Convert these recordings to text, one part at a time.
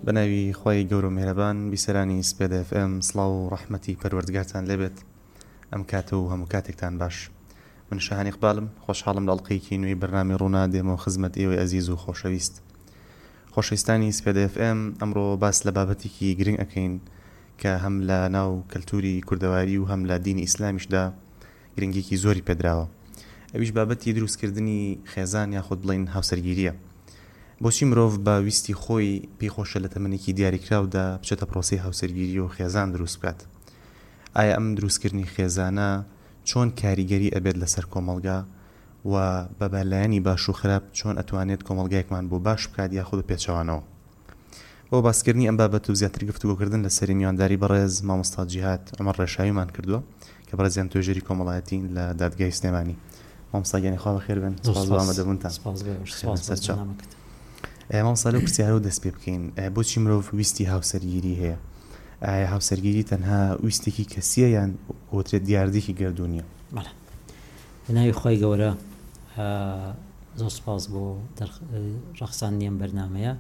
بەناوی خۆی گەورە و میهرەبان بیسەرانی سپێدە FM سڵاو و ڕەحمەتی پەروەردگارتان لێبێت ئەم کاتە و هەموو کاتێکتان باش. من شاهین ئیقبالم، خۆشحاڵم لە ئەڵقەیەکی نوێی بەرنامەی ڕوونا دێمەوە خزمەت ئێوەی ئەزیز و خۆشەویست. خۆشەویستانی سپێدە FM ئەمڕۆ باس لە بابەتێکی گرنگ ئەکەین کە هەم لە ناو کەلتوری کوردەواری و هەم لە دینی ئیسلامیشدا گرنگێکی زۆری پێدراوە. ئەویش بابەتی دروستکردنی خێزان یاخود بڵین هاوسەرگیریە. بۆچی مرۆڤ بە ویستی خۆی پێی خۆشە لە تەمەنێکی دیاریکراودا بچێتە پرۆسەی هاوسەرگیری و خێزان دروست بکات؟ ئایا ئەم دروستکردنی خێزانە چۆن کاریگەری ئەبێت لەسەر کۆمەڵگا و بە بەلایانی باش و خراپ چۆن ئەتوانێت کۆمەڵگایەکمان بۆ باش بکات یاخود پێچەوانەوە؟ بۆ باسکردنی ئەم بابەت و زیاتر گفتوگۆکردن لەسەری میوانداری بەڕێز مامۆستا جیهاد عومەر ڕێشاویمان کردووە کە بەڕێزیان توێژەری کۆمەڵایەتین لە دادگای سلێمانی. مامۆستا گیانی خوا بەخێر بن. سپاس بۆ ئامادەبوونتان. مامۆستا لەو پرسیارە و دەست پێ بکەین، بۆچی مرۆڤ ویستی هاوسەرگیری هەیە؟ ئایا هاوسەرگیری تەنها ویستێکی کەسیە یان وترێت دیاردێکی گردوونیە؟ بەڵێ، بەناوی خۆی گەورە زۆر سپاس بۆ ڕەخساندنی ئەم بەرنامەیە.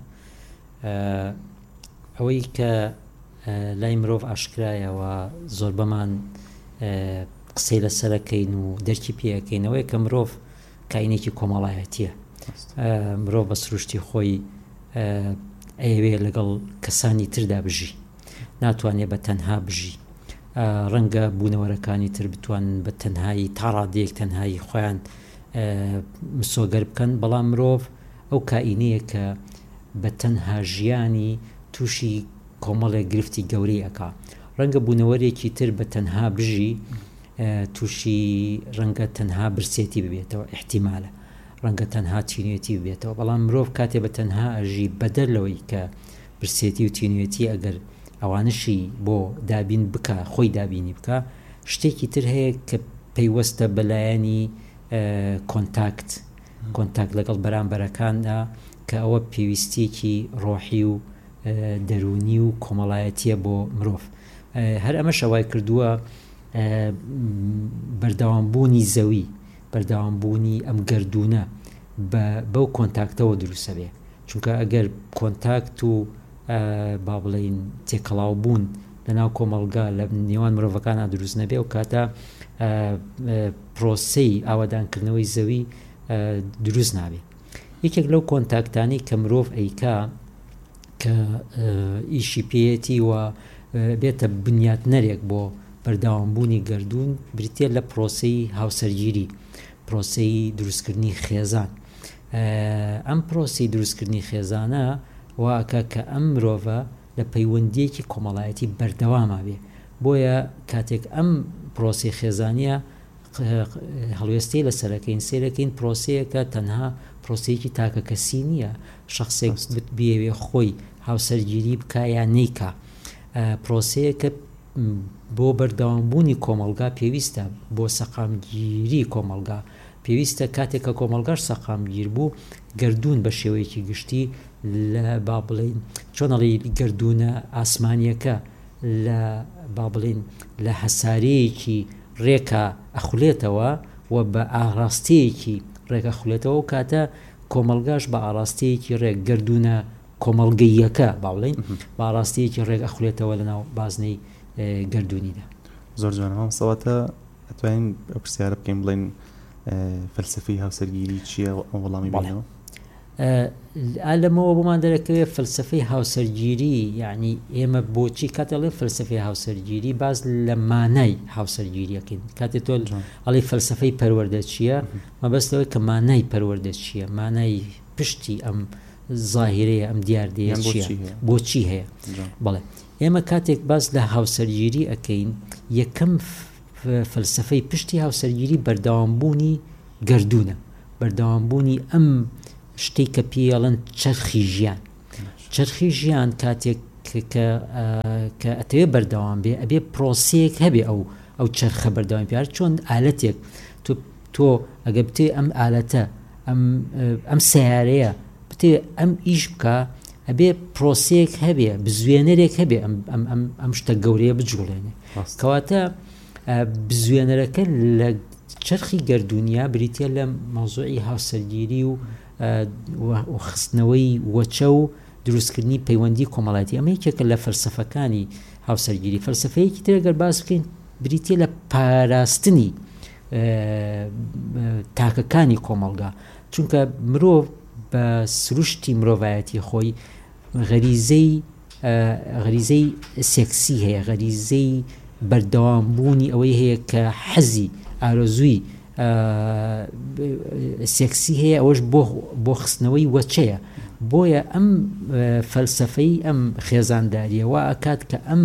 ئەوەی کە لای مرۆڤ ئاشکرایەوە زۆر بەمان قسەی لەسەرەکەین و دەرکی پێەکەینەوەی کە مرۆڤ کاینێکی کۆمەڵایەتیە. مرۆڤ بە سروشتی خۆی ئەیەوێ لەگەڵ کەسانی تردا بژی، ناتوانێت بە تەنها بژی. ڕەنگە بوونەوەرەکانی تر بتوانن بە تەنهایی تا ڕادەیەک تەنهایی خۆیان مسۆگەر بکەن، بەڵام مرۆڤ ئەو کائینەیە کە بە تەنها ژیانی تووشی کۆمەڵێک گرفتی گەورەی ئەکا. ڕەنگە بوونەوەرێکی تر بە تەنها بژی تووشی ڕەنگە تەنها برسێتی ببێتەوە، احتیمالە ڕەنگە تەنها تینوێتی ببێتەوە، بەڵام مرۆڤ کاتێ بە تەنها ئەژی بەدەر لەوەی کە برسێتی و تینوێتی ئەگەر ئەوانشی بۆ دابین بکە، خۆی دابینی بکە، شتێکی تر هەیە کە پەیوەستە بەلایەنی کۆنتاکت لەگەڵ بەرامبەرەکاندا کە ئەوە پێویستێکی ڕۆحی و دەرونی و کۆمەڵایەتیە بۆ مرۆڤ. هەر ئەمەش ئەوای کردووە بەردەوامبوونی زەوی، بەردەوامبوونی ئەم گەردونە بەو کۆنتاکتەوە دروستە بێ، چونکە ئەگەر کۆنتاکت و با بڵێین تێکەڵاو بوون لەناو کۆمەڵگا لە نێوان مرۆڤەکانە دروست نەبێ و کاتە پرۆسەی ئاوادانکردنەوەی زەوی دروست نابێ. یەکێک لەو کۆنتاکتانی کە مرۆڤ ئەیکا کە ئیشی پێیەتی و بێتە بنیاتنەرێک بۆ بەردەوامبوونی گەردون بریتە لە پرۆسەی هاوسەرگیری، پرۆسەی دروستکردنی خێزان. ئەم پرۆسەی دروستکردنی خێزانە واکە کە ئەم مرۆڤە لە پەیوەندیەکی کۆمەڵایەتی بەردەوامە بێ. بۆیە کاتێک ئەم پرۆسەی خێزانیە هەڵوێستەی لەسەرەکەین سێرەکەین پرۆسەیەکە تەنها پرۆسەیەکی تاکە کەسی نییە، شخصێک بێوێ خۆی هاوسەرگیری بکە یان نیکە. پرۆسەیەکە بۆ بەردەوامبوونی کۆمەڵگا پێویستە، بۆ سەقامگیری کۆمەڵگا پێویستە. کاتێک کە کۆمەڵگاش سەقامگیر بوو، گەردون بە شێوەیەکی گشتی لە با بڵێن چۆنەڵی گەردونە ئاسمانیەکە لە با بڵێن لە هەسارەیەکی ڕێکە ئەخولێتەوە و بە ئاراستەیەکی ڕێکە خولێتەوە، و کاتە کۆمەڵگاش بە ئاراستەیەکی ڕێک گەردونە کۆمەڵگەیەکە با بڵێن بە ئاراستەیەکی ڕێک ئەخولێتەوە لەناو بازنەی گەردونیدا. زۆر جوانەوە سەواتە ئەتوانین ئەو پرسیارە بکەین بڵێن فەلسفەی هاوسەرگیری چییە؟ ئەو وەڵامی بینەوە لەمەوە بۆمان دەرەکەوێت فەلسفەی هاوسەرگیری، یعنی ئێمە بۆچی کاتەڵێ فەلسفەی هاوسەرگیری باز لە مانای هاوسەرگیریەکەین. کاتێ تۆ ئەڵێ فەلسفەی پەروەردە چییە، مەبەستەوەی کە مانای پەروەردە چییە، مانای پشتی ئەم زاهیرەیە، ئەم دیاردەیە چییە، بۆچی هەیە. بەڵێ ئێمە کاتێک باز لە هاوسەرگیری ئەکەین، یەکەم فەلسفەی پشتی هاوسەرگیری بەردەوامبوونی گەردونە، بەردەوامبوونی ئەم شتێک کە پێڵەن چەرخی ژیان. چەرخی ژیان کاتێک کە ئەتەوێ بەردەوام بێ ئەبێ پرۆسەیەک هەبێ ئەو چەرخە بەردەوام پێ، چۆن ئالەتێک تۆ ئەگە بتێ ئەم ئالەتە ئەم سیارەیە بتێ ئەم ئیش بکە، ئەبێ پرۆسەیەک هەبێ، بزوێنەرێک هەبێ ئەم شتە گەورەیە بجوڵێنێ. کەواتە بزوێنەرەکە لە چەرخی گەردونیا بریتە لە مەوزوعی هاوسەرگیری و خستنەوەی وەچە و دروستکردنی پەیوەندی کۆمەڵایەتی ئەمە یەکێکە لە فەلسەفەکانی هاوسەرگیری. فەلسەفەیەکی تر ئەگەر باس بکەین بریتیە لە پاراستنی تاکەکانی کۆمەڵگا، چونکە مرۆڤ بە سروشتی مرۆڤایەتی خۆی غەریزەی سێکسی هەیە، غەریزەی بەردەوامبوونی ئەوەی هەیە کە حەزی ئارەزووی سێکسی هەیە، ئەوەش بۆ خستنەوەی وەچەیە. بۆیە ئەم فەلسەفەی ئەم خێزانداریەوە ئەکات کە ئەم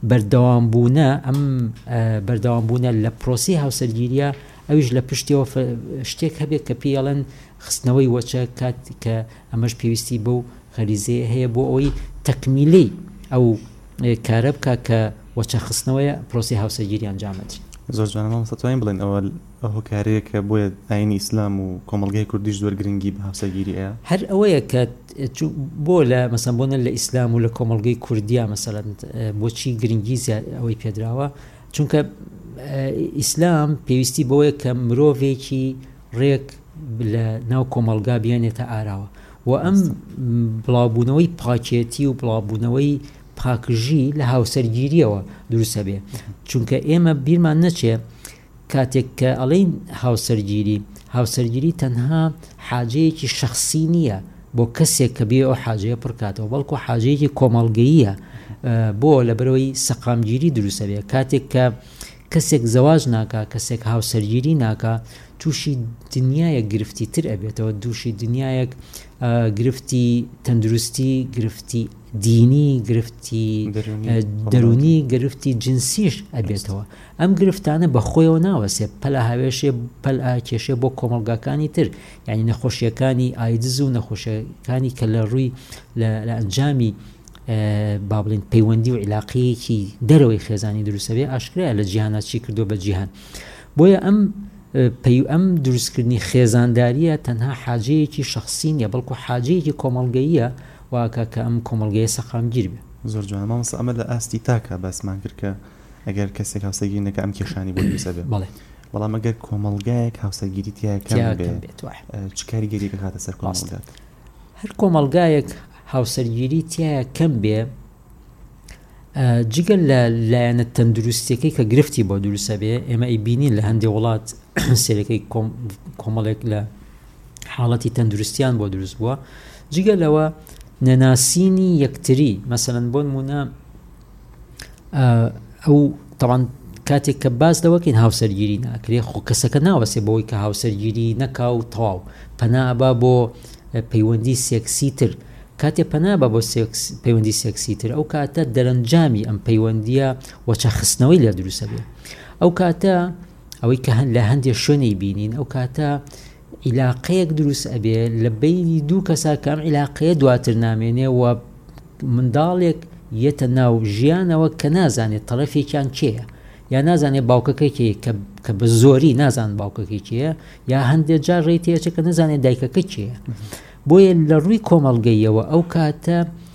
بەردەوامبوونە لە پرۆسی هاوسەرگیریە ئەویش لە پشتیەوە شتێک هەبێت کە پێڵەن خستنەوەی وەچە، کات کە ئەمەش پێویستی بەو غەریزەیە هەیە بۆ ئەوەی تەکمیلەی ئەو کارە بکە کە وەچە خستنەوەیە پرۆسی هاوسەرگیری ئەنجامەدرێت. زۆر جوانە مامۆستا توانین بڵێن ئەوە هۆکارەیە کە بۆیە ئاینی ئیسلام و کۆمەڵگەی کوردیش زۆر گرنگی بە هاوسەرگیری ئەیە؟ هەر ئەوەیە کە بۆ لە مەسەڵەن بۆ لە ئیسلام و لە کۆمەڵگەی کوردیا مەسەڵەن بۆچی گرنگی ئەوەی پێدراوە، چونکە ئیسلام پێویستی بەوەیە کە مرۆڤێکی ڕێک لە ناو کۆمەڵگا بێنێتە ئاراوە و ئەم بڵاوبوونەوەی پاکێتی و بڵاوبوونەوەی پاکژی لە هاوسەرگیریەوە دروستە بێ. چونکە ئێمە بیرمان نەچێ کاتێک کە ئەڵێن هاوسەرگیری تەنها حاجەیەکی شەخسی نییە بۆ کەسێک کە بێ ئەو حاجەیە پڕکاتەوە، بەڵکو حاجەیەکی کۆمەڵگەییە بۆ لەبەرەوەی سەقامگیری دروستە بێ. کاتێک کە کەسێک زەواج ناکا، کەسێک هاوسەرگیری ناکا، تووشی دنیایەک گرفتی تر ئەبێتەوە، دووشی دنیایەک گرفتی تەندروستی، گرفتی دینی، گرفتی دەرونی، گرفتی جنسیش ئەبێتەوە. ئەم گرفتانە بە خۆیەوە ناوەسێ، پەلا هاوێشێ پەلا کێشێ بۆ کۆمەڵگاکانی تر، یعنی نەخۆشیەکانی ئایدز و نەخۆشیەکانی کە لە ڕووی لە ئەنجامی با بڵین پەیوەندی و عیلاقەیەکی دەرەوەی خێزانی دروستە بێ ئاشکرایە لە جیهانە چی کردو بە جیهان. بۆیە ئەم دروستکردنی خێزانداریە تەنها حاجەیەکی شخصی نیە، بەڵکو حاجەیەکی کۆمەڵگەییە واکە کە ئەم کۆمەڵگەیە سەقامگیر بێ. زۆر جوانە مامۆستا ئەمە لە ئاستی تاکە باسمان کرد کە ئەگەر کەسێک هاوسەرگیری نەکە ئەم کێشانی بۆ دروستە بێ. بەڵام ئەگەر کۆمەڵگایەک هاوسەرگیری تیایە کەم بێت چ کاریگەریەکە هاتە سەر کۆمەڵگات؟ هەر کۆمەڵگایەک هاوسەرگیری تیایە کەم بێ جگەل لە لایەنە تەندروستیەکەی کە گرفتی بۆ دروستە بێ، ئێمە ئەیبینین لە هەندێک وڵات سێرەکەی کۆمەڵێک لە حاڵەتی تەندروستیان بۆ دروست بووە، جگەلەوە نەناسینی یەکتری. مەسەڵەن بۆ نمونە ئەو تەواان کاتێک کە باس دەوەکەین هاوسەرگیری ناکرێ، خۆ کەسەکە ناوەسێ بەوەی کە هاوسەرگیری نەکا و تەواو پەنابە بۆ پەیوەندی سێکسی تر. کاتێ پەنابە بۆ پەیوەندی سێکسی تر، ئەو کاتە دەرەنجامی ئەم پەیوەندیە وەچە خستنەوەی لە دروستە بێ. ئەو کاتە ئەوەی کە لە هەندێک شوێنەی بینین، ئەو کاتە عیلاقەیەک دروست ئەبێ لە بینی دوو کەسا کە ئەم عیلاقەیە دواتر نامێنێ و منداڵێک یەتە ناو ژیانەوە کە نازانێت تەڵەفێکیان کێیە، یا نازانێت باوکەکەی کە بە زۆری نازان باوکەکەی کێیە، یا هەندێک جار ڕێتەیەچە کە نازانێت دایکەکە کێیە. بۆیە لە ڕووی کۆمەڵگەیەوە ئەو کاتە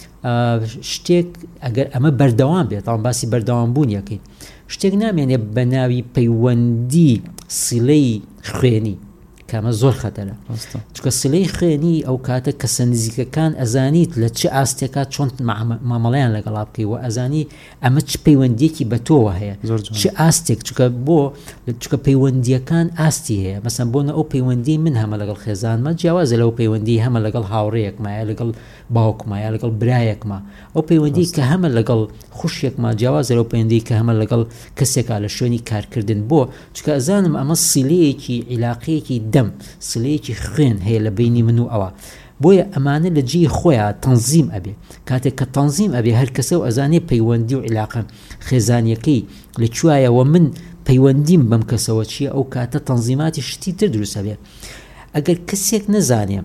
شتێک ئەگەر ئەمە بەردەوام بێت، ئەوان باسی بەردەوام بوونیەکەین، شتێک نامێنێت بە ناوی پەیوەندی سیلەی خوێنی، کامە زۆر خەتەرە. چونکە سلەی خوێنی ئەو کاتە کەسە نزیکەکان ئەزانیت لە چه ئاستێکا چۆن مامەڵەیان لەگەڵا بکەی و ئەزانی ئەمە چ پەیوەندیەکی بە تۆوە هەیە، چه ئاستێک، چونکە پەیوەندیەکان ئاستی هەیە. مەسەن بۆنە ئەو پەیوەندی من هەمە لەگەڵ خێزانمە جیاوازە لەو پەیوەندی هەمە لەگەڵ هاوڕێیەکمایە، لەگەڵ باوکمایە، لەگەڵ برایەکمە. ئەو پەیوەندی کە هەمە لەگەڵ خوشێکمە جیاوازە لەو پەیوەندی کە هەمە لەگەڵ کەسێکا لە شوێنی کارکردن. بۆ چونکە ئەزانم ئەمە سیلەیەکی عیلاقەیەکی دەم، سلەیەکی خوێن هەیە لە بینی من و ئەوە. بۆیە ئەمانە لە جێی خۆیان تەنزیم ئەبێ. کاتێک کە تەنزیم ئەبێ هەر کەسە و ئەزانێ پەیوەندی و عیلاقە خێزانیەکەی لەکوایەوە، من پەیوەندیم بەم کەسەوە چییە، ئەو کاتە تەنزیماتی شتی تر دروست ئەبێ. ئەگەر کەسێک نەزانێ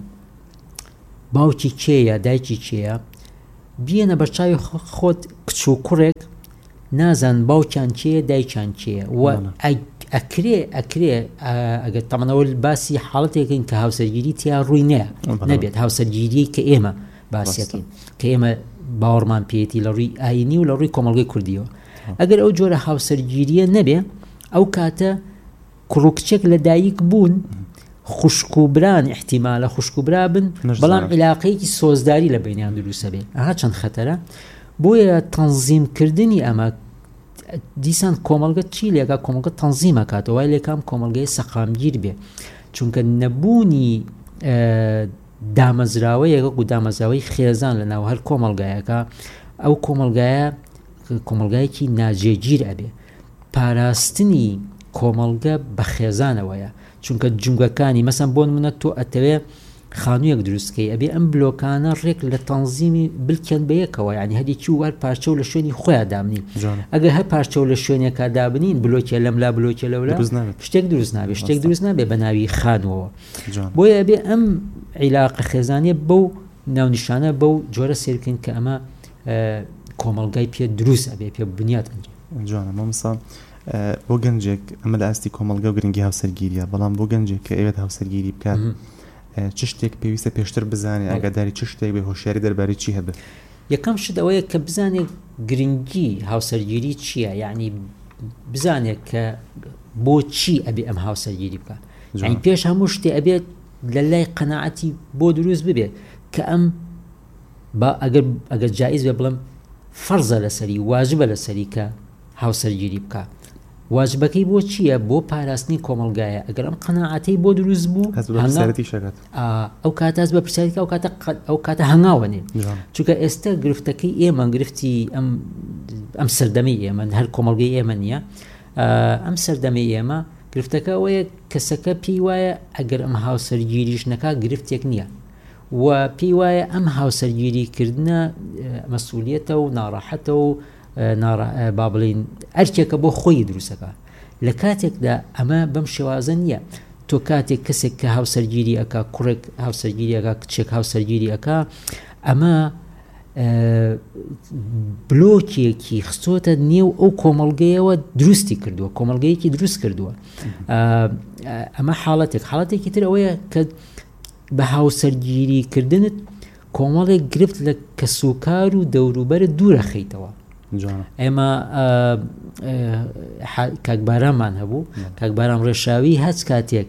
باوکی کێیە دایکی کێیە، بیەنە بەرچاوی خۆت کچ و کوڕێک نازان باوکیان کێیە دایکیان کێیە و ئەکرێ ئەگەر تەمەنەوە باسی حاڵەتێکین کە هاوسەرگیری تیا ڕووی نەبێت، هاوسەرگیری کە ئێمە باسیەکەین کە ئێمە باوەڕمان پێێتی لە ڕووی ئاینی و لە ڕووی کۆمەڵگەی کوردیەوە. ئەگەر ئەو جۆرە هاوسەرگیریە نەبێ، ئەو کاتە کوڕ و کچێک لە دایک بوون خوشکوبران احتیمالە خوشکوبرا بن بەڵام عیلاقەیەکی سۆزداری لە بینیان دروستە بێ ئەها چەند خەتەرە بۆیە تەنزیمکردنی ئەمە دیسان کۆمەڵگە چی لێکا کۆمەڵگە تەنزیمەکاتەوە وای لێکام کۆمەڵگەی سەقامگیر بێ چونکە نەبوونی دامەزراوەیەکە و دامەزراوەی خێزان لە ناو هەر کۆمەڵگایەکە ئەو کۆمەڵگایەکی ناجێگیر ئەبێ پاراستنی کۆمەڵگە بە خێزانەوەیە چونکە جنگەکانی مەسەن بۆ نمونە تۆ ئەتەوێ خانوویەک دروستکەی ئەبێ ئەم بلۆکانە ڕێک لە تەنزیمی بلکەن بەیەکەوە یعنی هەرێکی وار پارچە و لە شوێنی خۆیان دامنی ئەگەر هەر پارچە و لە شوێنێکا دابنین بلۆکێ لەملا بلۆکێ لەولا شتێک دروست نابێت شتێک دروست نابێت بە ناوی خانوەوە بۆیە ئەبێ ئەم عیلاقە خێزانیە بەو ناونیشانە بەو جۆرە سێرکەین کە ئەمە کۆمەڵگای پێ دروست ئەبێ پێ بنیات ئەنجام جوانە مامۆستا بۆ گەنجێک ئەمە لە ئاستی کۆمەڵگە و گرنگی هاوسەرگیریە بەڵام بۆ گەنجێک کە ئەوێت هاوسەرگیری بکات چ شتێک پێویستە پێشتر بزانێ ئاگاداری چ شتێک بێ هۆشیاری دەربارەی چی هەبێت یەکەم شت ئەوەیە کە بزانێت گرنگی هاوسەرگیری چییە یعنی بزانێت کە بۆ چی ئەبێ ئەم هاوسەرگیری بکات یعنی پێش هەموو شتێ ئەبێت لە لای قەناعەتی بۆ دروست ببێت کە ئەم ئەگەر جایز بێ بڵم فەرزە لەسەری واجبە لەسەری کە هاوسەرگیری بکات واجبەکەی بۆ چییە بۆ پاراستنی کۆمەڵگایە ئەگەر ئەم قەناعەتەی بۆ دروست بوو ئەو کاتاز بە پرسیارەکە ئەو کاتە هەنگاوەنێ چونکە ئێستا گرفتەکەی ئێمە گرفتی ئەم سەردەمەی ئێمە هەر کۆمەڵگەی ئێمە نییە ئەم سەردەمەی ئێمە گرفتەکە ئەوەیە کەسەکە پێی وایە ئەگەر ئەم هاوسەرگیریش نەکا گرفتێک نییە و پێی وایە ئەم هاوسەرگیریکردنە مەسئولیەتە و ناڕەحەتە و با بڵین ئەرکێکە بۆ خۆی دروستەکە لە کاتێکدا ئەمە بەم شێوازە نییە تۆ کاتێک کەسێک کە هاوسەرگیری ئەکا کوڕێک هاوسەرگیری ئەکا کچێک هاوسەرگیری ئەکا ئەمە بلۆکێکی خستۆتە نێو ئەو کۆمەڵگەیەوە دروستی کردووە کۆمەڵگەیەکی دروست کردووە ئەمە حاڵەتێکی تر ئەوەیە کە بە هاوسەرگیریکردنت کۆمەڵێک گرفت لە کەسوکار و دەوروبەرە دوورە خەیتەوە ئێمە کاکبارانمان هەبوو کاکباران ڕێشاوی هەچ کاتێک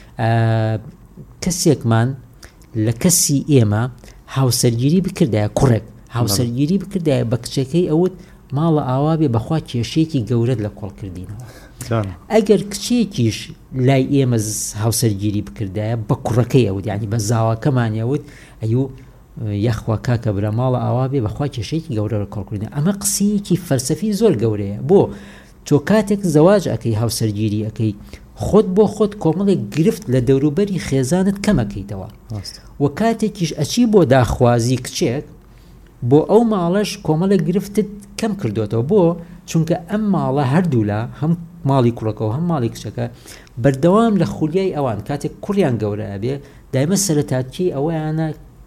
کەسێکمان لە کەسی ئێمە هاوسەرگیری بکردایە کوڕێک هاوسەرگیری بکردایە بە کچەکەی ئەوت ماڵە ئاوا بێ بەخوا کێشەیەکی گەورەت لە کۆڵکردینەوە ئەگەر کچێکیش لای ئێمە هاوسەرگیری بکردایە بە کوڕەکەی ئەوت یعنی بە زاواکەمانیەوت ئەیوو یەخوا کاکە برە ماڵە ئاوا بێ بەخوا کێشەیەکی گەورە لە کۆڵکردین ئەمە قسەیەکی فەلسەفی زۆر گەورەیە بۆ تۆ کاتێک زەواج ئەەکەی هاوسەرگیری ئەەکەی خۆت بۆ خۆت کۆمەڵێک گرفت لە دەوروبەری خێزانت کەمەکەیتەوە و کاتێکیش ئەچی بۆ داخوازی کچێک بۆ ئەو ماڵەش کۆمەڵێک گرفتت کەم کردوێتەوە بۆ چونکە ئەم ماڵە هەردوو لە هەم ماڵی کوڕەکە و هەم ماڵی کچەکە بەردەوام لە خولیای ئەوان کاتێک کوڕیان گەورە ئەبێ دایمە سەرەتاکی ئەوەیانە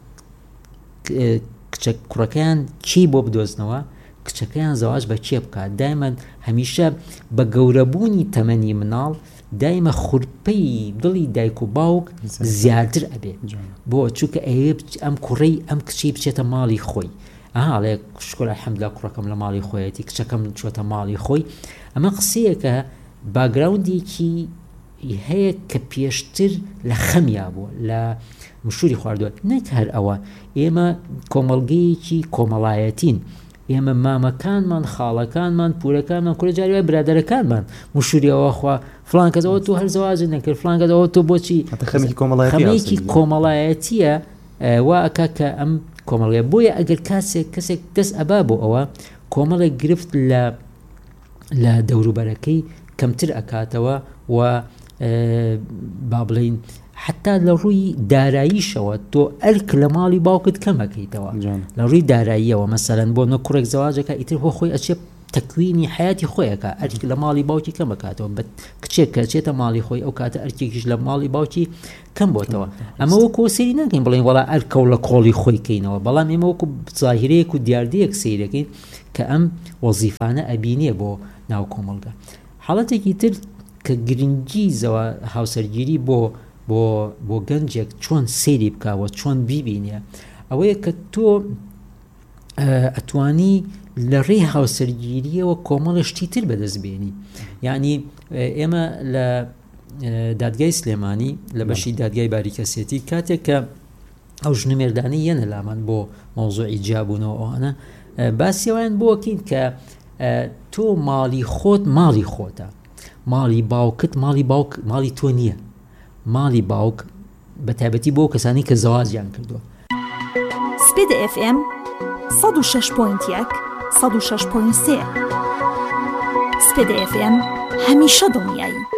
کچە کوڕەکەیان چی بۆ بدۆزنەوە کچەکەیان زەواج بە چێ بکات دایمە هەمیشە بە گەورەبوونی تەمەنی مناڵ دایمە خوورپەی دڵی دایک و باوک زیاتر ئەبێ بۆ چونکە ئەوێ ئەم کوڕەی ئەم کچی بچێتە ماڵی خۆی ئاڵێ شکۆلا حەمدلا کوڕەکەم لە ماڵی خۆیەتی کچەکەم چۆتە ماڵی خۆی ئەمە قسەیەکە باگراوندێکی هەیە کە پێشتر لە خەمیا بووە لە مشوری خواردووە نەک هەر ئەوە ئێمە کۆمەڵگەیەکی کۆمەڵایەتین ئێمە مامەکانمان خاڵەکانمان پورەکانمان کورە جاری وای برادەرەکانمان مشوریەوە خوا فلان کەسەوە تۆ هەر زەواجت نەکرد فلان کەسەوە تۆ بۆچی خەمێکی کۆمەڵایەتیە وا ئەکا کە ئەم کۆمەڵگەیە بۆیە ئەگەر کەسێک دەست ئەبا بۆ ئەوە کۆمەڵێک گرفت لە دەوروبەرەکەی کەمتر ئەکاتەوە و با بڵین حتا لە ڕووی داراییشەوە تۆ ئەرک لە ماڵی باوکت کەمەکەیتەوە لە ڕووی داراییەوە مەسەلەن بۆ نە کوڕێک زەواجەکە ئیتر بۆ خۆی ئەچێ تەکوینی حیاتی خۆیەکە ئەرک لە ماڵی باوکی کەمەکاتەوە بە کچێک کە چێتە ماڵی خۆی ئەو کاتە ئەرکێکیش لە ماڵی باوکی کەم بۆتەوە ئەمە وەکو سەیری ناکەین بڵین وەڵا ئەرکە و لە کۆڵی خۆی کەینەوە بەڵام ئێمە وەکو زاهیرەیەک و دیاردەیەک سەیرەکەین کە ئەم وەزیفانە ئەبینێ بۆ ناو کۆمەڵگە حاڵەتێکی تر کە گرنگی هاوسەرگیری بۆ گەنجێک چۆن سەیری بکاوە چۆن بیبینێ ئەوەیە کە تۆ ئەتوانی لە ڕێی هاوسەرگیریەوە کۆمەڵە شتی تر بەدەستبێنی یعنی ئێمە دادگای سلێمانی لە بەشی دادگای باریکەسێتی کاتێک کە ئەو ژنمێردانی یەنە لامان بۆ مۆزوعی جیابوونەوە ئەوانە باسیەوەیان بۆکین کە تۆ ماڵی خۆت ماڵی خۆتە، ماڵی باوکت ماڵی تۆ نییە، ماڵی باوک بە تایبەتی بۆ کەسانی کە زەواجیان کردووە. سپید FM 106.1 106.3 سپید FM هەمیشە دڵنیایی.